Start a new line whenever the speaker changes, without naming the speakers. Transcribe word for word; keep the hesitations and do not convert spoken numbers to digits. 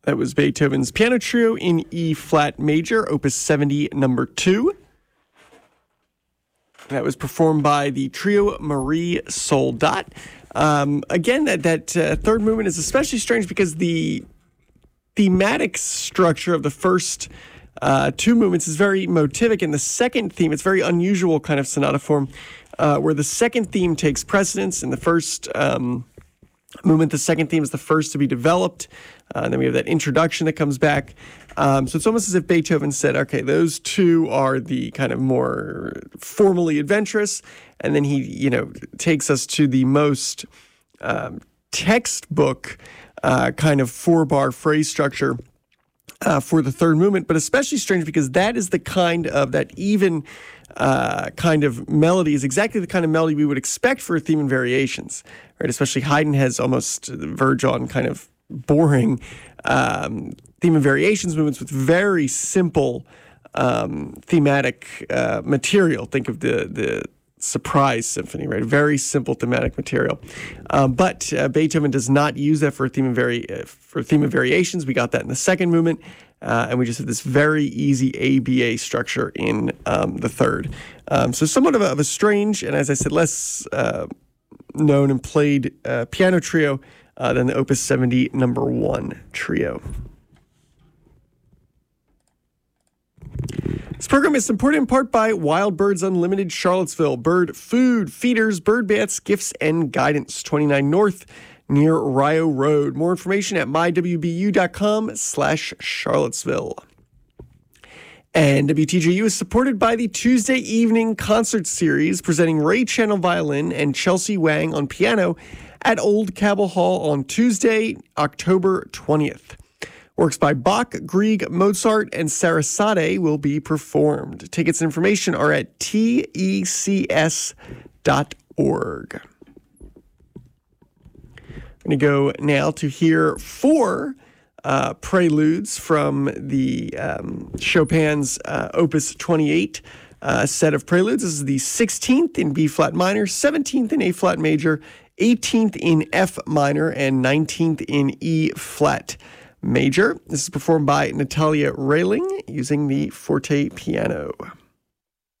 That was Beethoven's Piano Trio in E flat major, Opus seventy, number two. That was performed by the Trio Marie Soldat. Um, again, that that uh, third movement is especially strange because the thematic structure of the first uh, two movements is very motivic, and the second theme, it's very unusual kind of sonata form, uh, where the second theme takes precedence in the first um, movement. The second theme is the first to be developed. Uh, and then we have that introduction that comes back. Um, so it's almost as if Beethoven said, okay, those two are the kind of more formally adventurous. And then he, you know, takes us to the most um, textbook uh, kind of four-bar phrase structure uh, for the third movement. But especially strange because that is the kind of, that even uh, kind of melody is exactly the kind of melody we would expect for a theme and variations, right? Especially Haydn has almost verge on kind of boring um, theme and variations movements with very simple um, thematic uh, material. Think of the the Surprise Symphony, right? Very simple thematic material. Um, but uh, Beethoven does not use that for a theme and vari- uh, for theme and variations. We got that in the second movement, uh, and we just have this very easy A B A structure in um, the third. Um, so somewhat of a, of a strange, and as I said, less uh, known and played uh, piano trio Uh, than the Opus seventy number one trio. This program is supported in part by Wild Birds Unlimited Charlottesville. Bird food, feeders, bird baths, gifts, and guidance. twenty-nine North near Rio Road. More information at my w b u dot com slash Charlottesville. And W T J U is supported by the Tuesday Evening Concert Series, presenting Ray Channel Violin and Chelsea Wang on piano at Old Cabell Hall on Tuesday, October twentieth. Works by Bach, Grieg, Mozart, and Sarasate will be performed. Tickets and information are at T E C S dot org. I'm going to go now to hear four uh, preludes from the um, Chopin's uh, Opus twenty-eight uh, set of preludes. This is the sixteenth in B-flat minor, seventeenth in A-flat major, eighteenth in F minor, and nineteenth in E flat major. This is performed by Natalia Railing using the forte piano.